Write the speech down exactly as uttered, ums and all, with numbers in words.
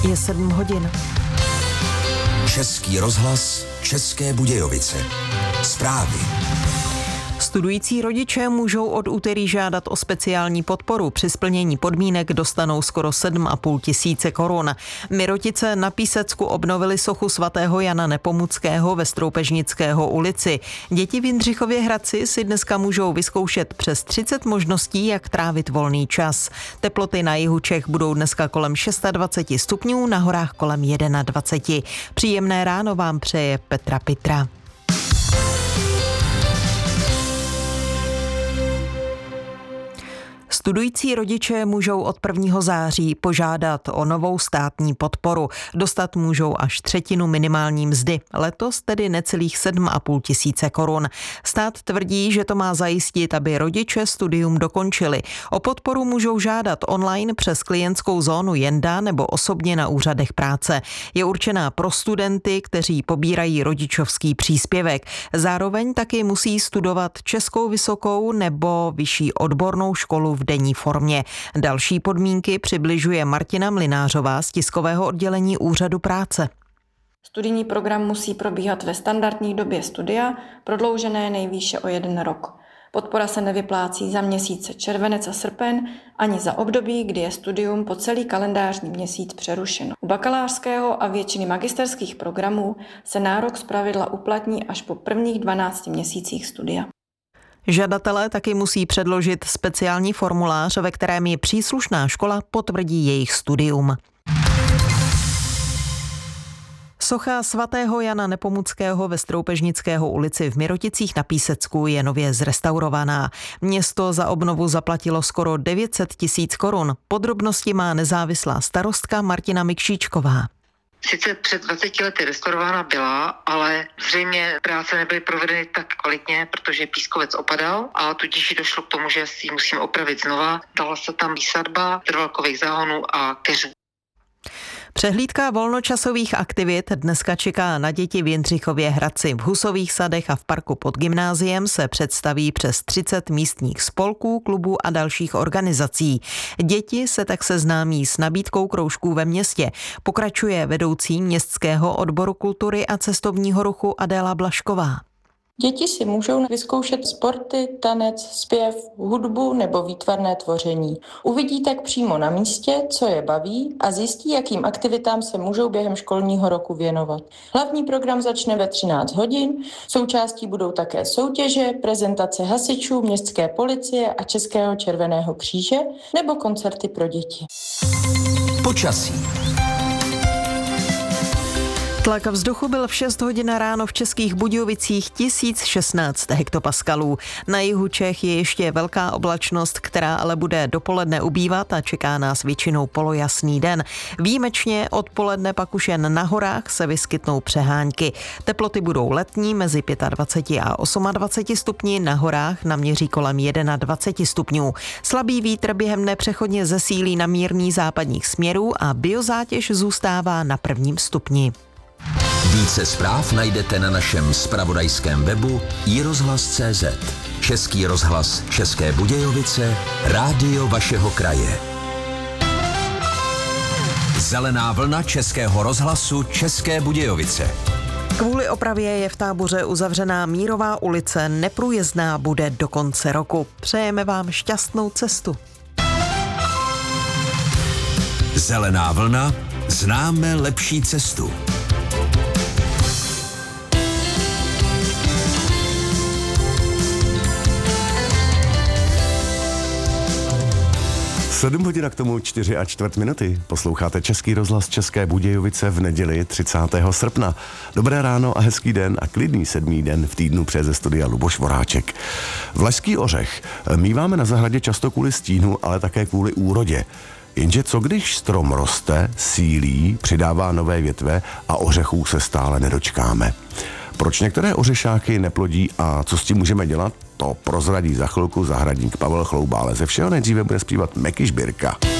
Je sedm hodin. Český rozhlas, České Budějovice. Zprávy. Studující rodiče můžou od úterý žádat o speciální podporu. Při splnění podmínek dostanou skoro sedm a půl tisíce korun. Mirotice na Písecku obnovili sochu svatého Jana Nepomuckého ve Stroupežnického ulici. Děti v Jindřichově Hradci si dneska můžou vyzkoušet přes třicet možností, jak trávit volný čas. Teploty na jihu Čech budou dneska kolem dvacet šest stupňů, na horách kolem dvacet jedna. Příjemné ráno vám přeje Petra Pitra. Studující rodiče můžou od prvního září požádat o novou státní podporu. Dostat můžou až třetinu minimální mzdy. Letos tedy necelých sedm a půl tisíce korun. Stát tvrdí, že to má zajistit, aby rodiče studium dokončili. O podporu můžou žádat online přes klientskou zónu Jenda nebo osobně na úřadech práce. Je určená pro studenty, kteří pobírají rodičovský příspěvek. Zároveň taky musí studovat českou vysokou nebo vyšší odbornou školu v denní formě. Další podmínky přibližuje Martina Mlynářová z tiskového oddělení Úřadu práce. Studijní program musí probíhat ve standardní době studia, prodloužené nejvýše o jeden rok. Podpora se nevyplácí za měsíce červenec a srpen ani za období, kdy je studium po celý kalendářní měsíc přerušeno. U bakalářského a většiny magisterských programů se nárok zpravidla uplatní až po prvních dvanácti měsících studia. Žadatelé taky musí předložit speciální formulář, ve kterém je příslušná škola potvrdí jejich studium. Socha svatého Jana Nepomuckého ve Stroupežnického ulici v Miroticích na Písecku je nově zrestaurovaná. Město za obnovu zaplatilo skoro devět set tisíc korun. Podrobnosti má nezávislá starostka Martina Mikšíčková. Sice před dvaceti lety restaurována byla, ale zřejmě práce nebyly provedeny tak kvalitně, protože pískovec opadal a tudíž došlo k tomu, že si ji musím opravit znova. Dala se tam výsadba trvalkových záhonů a keřů. Přehlídka volnočasových aktivit dneska čeká na děti v Jindřichově Hradci. V Husových sadech a v parku pod gymnáziem se představí přes třicet místních spolků, klubů a dalších organizací. Děti se tak seznámí s nabídkou kroužků ve městě. Pokračuje vedoucí městského odboru kultury a cestovního ruchu Adéla Blašková. Děti si můžou vyzkoušet sporty, tanec, zpěv, hudbu nebo výtvarné tvoření. Uvidí tak přímo na místě, co je baví a zjistí, jakým aktivitám se můžou během školního roku věnovat. Hlavní program začne ve třináct hodin, součástí budou také soutěže, prezentace hasičů, městské policie a Českého červeného kříže nebo koncerty pro děti. Počasí. Tlak vzduchu byl v šest hodin ráno v Českých Budějovicích tisíc šestnáct hektopaskalů. Na jihu Čech je ještě velká oblačnost, která ale bude dopoledne ubývat a čeká nás většinou polojasný den. Výjimečně odpoledne pak už jen na horách se vyskytnou přehánky. Teploty budou letní mezi dvacet pět a dvacet osm stupni, na horách naměří kolem dvacet jedna stupňů. Slabý vítr během dne přechodně zesílí na mírný západních směrů a biozátěž zůstává na prvním stupni. Více zpráv najdete na našem zpravodajském webu i rozhlas tečka cé zet. Český rozhlas České Budějovice, rádio vašeho kraje. Zelená vlna Českého rozhlasu České Budějovice. Kvůli opravě je v Táboře uzavřená Mírová ulice, neprůjezdná bude do konce roku. Přejeme vám šťastnou cestu. Zelená vlna, známe lepší cestu. Sedm hodin k tomu čtyři a čtvrt minuty. Posloucháte Český rozhlas České Budějovice v neděli třicátého srpna. Dobré ráno a hezký den a klidný sedmý den v týdnu přeje ze studia Luboš Voráček. Vlašský ořech míváme na zahradě často kvůli stínu, ale také kvůli úrodě. Jenže co když strom roste, sílí, přidává nové větve a ořechů se stále nedočkáme? Proč některé ořešáky neplodí a co s tím můžeme dělat? To prozradí za chvilku zahradník Pavel Chlouba, ale ze všeho nejdříve bude zpívat Meky Žbírka.